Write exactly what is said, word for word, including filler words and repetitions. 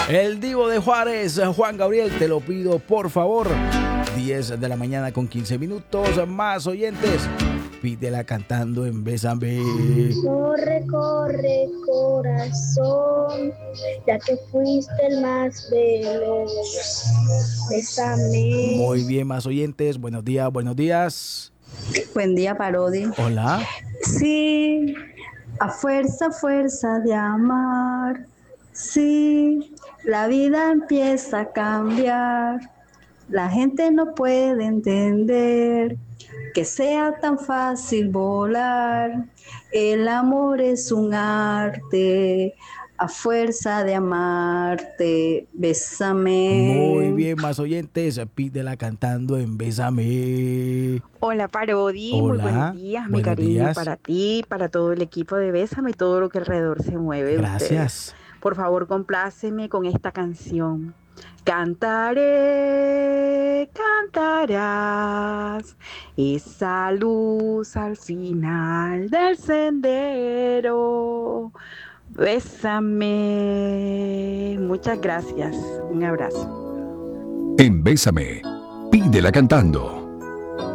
El Divo de Juárez, Juan Gabriel, te lo pido por favor. diez de la mañana con quince minutos. Más oyentes, pídela cantando en Bésame. Corre, corre, corazón, ya que fuiste el más veloz. Bésame. Muy bien, más oyentes. Buenos días, buenos días. Buen día, Parodi. Hola. Sí, a fuerza, fuerza de amar. Sí, la vida empieza a cambiar. La gente no puede entender que sea tan fácil volar. El amor es un arte. A fuerza de amarte, bésame. Muy bien, más oyentes, pídela cantando en Bésame. Hola Parodi, Hola, muy buenos días, mi buenos cariño días. para ti, para todo el equipo de Bésame y todo lo que alrededor se mueve de ustedes. Gracias. Por favor, compláceme con esta canción. Cantaré, cantarás esa luz al final del sendero. Bésame. Muchas gracias. Un abrazo. En Bésame, pídela cantando.